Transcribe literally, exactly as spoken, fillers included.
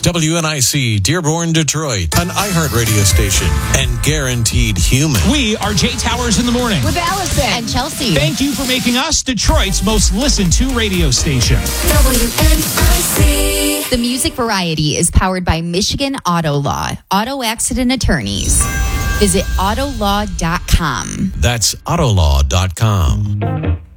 W N I C, Dearborn, Detroit, an iHeart radio station, and guaranteed human. We are Jay Towers in the morning. With Allison. And Chelsea. Thank you for making us Detroit's most listened to radio station. W N I C. The Music Variety is powered by Michigan Auto Law, auto accident attorneys. Visit autolaw dot com. That's autolaw dot com.